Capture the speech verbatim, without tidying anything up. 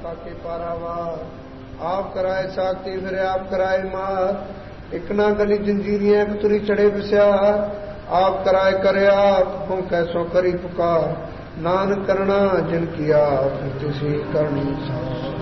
काके पारावार। आप कराए साखती फिर आप कराए मार, एक ना गली जंजीरियां एक तुरी चढ़े बस्यार। आप कराए करे आप हों कैसो करी पुकार, नानक करना जिन किया फिर तिसी करनी सार।